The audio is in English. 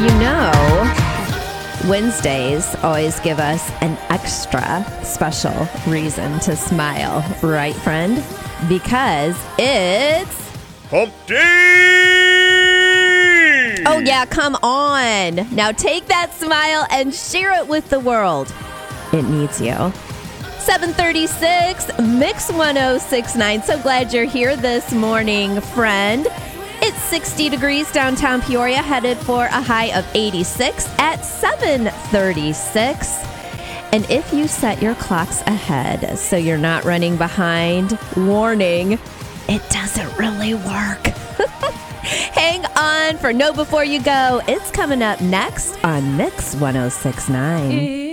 You know, Wednesdays always give us an extra special reason to smile, right, friend? Because it's Hump Day! Oh, yeah, come on. Now take that smile and share it with the world. It needs you. 736 Mix 1069. So glad you're here this morning, friend. It's 60 degrees downtown Peoria, headed for a high of 86 at 736. And if you set your clocks ahead so you're not running behind, warning, it doesn't really work. Hang on for Know Before You Go. It's coming up next on Mix 1069.